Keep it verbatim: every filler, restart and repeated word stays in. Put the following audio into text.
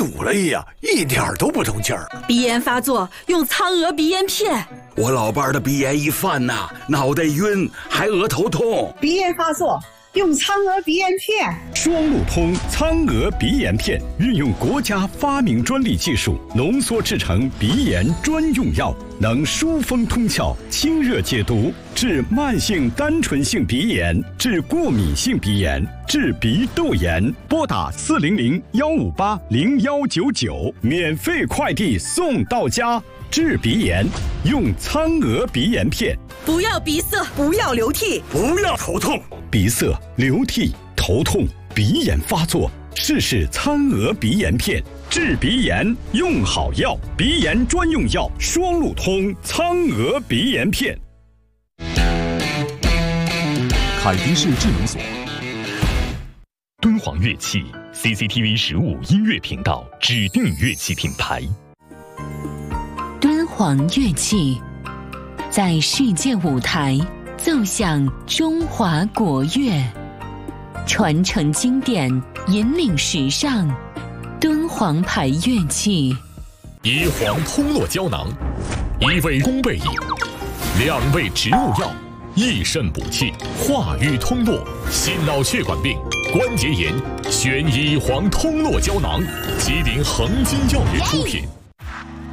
堵了一样，一点都不动劲儿。 鼻炎发作用苍鹅鼻炎片。 我老伴儿的鼻炎一犯呐，脑袋晕，还额头痛。 鼻炎发作用苍鹅鼻炎片。 双路通苍鹅鼻炎片，运用国家发明专利技术浓缩制成鼻炎专用药，能疏风通窍、清热解毒，治慢性单纯性鼻炎，治过敏性鼻炎，治鼻窦炎。拨打四零零幺五八零幺九九，免费快递送到家。治鼻炎用苍鹅鼻炎片。 不要鼻塞， 不要流涕， 不要头痛。 鼻塞、流涕、头痛、鼻炎发作，试试苍鹅鼻炎片，治鼻炎用好药，鼻炎专用药双路通苍鹅鼻炎片。 凯迪士智能锁，敦煌乐器 C C T V 十五音乐频道指定乐器品牌。 敦煌乐器在世界舞台奏响中华国乐，传承经典，引领时尚。敦煌牌乐器， 椰黄通络胶囊，一味宫贝饮，两味植物药，益肾补气，化瘀通络，心脑血管病、关节炎，选椰黄通络胶囊，吉林恒金药业出品。